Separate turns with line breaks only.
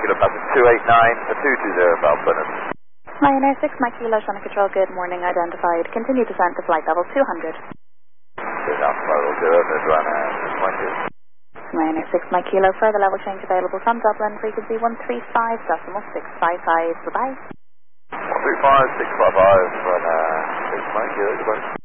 Kilo Papa 289, 220 Bound Burnham.
Ryanair 6, Mike Kilo, Shannon Control, good morning, identified. Continue descent to flight level 200.
Good afternoon, 0, Ryanair 6,
Ryanair 6, Mike Kilo, further level change available from Dublin, frequency 135.655, bye-bye.
135.655, Ryanair 6, Mike Kilo, goodbye.